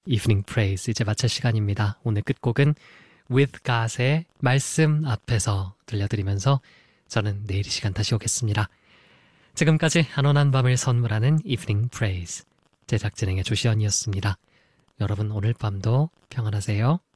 Evening Praise 이제 마칠 시간입니다. 오늘 끝곡은 With God의 말씀 앞에서 들려드리면서 저는 내일 이 시간 다시 오겠습니다. 지금까지 안온한 밤을 선물하는 Evening Praise 제작 진행의 조시연이었습니다. 여러분 오늘 밤도 평안하세요.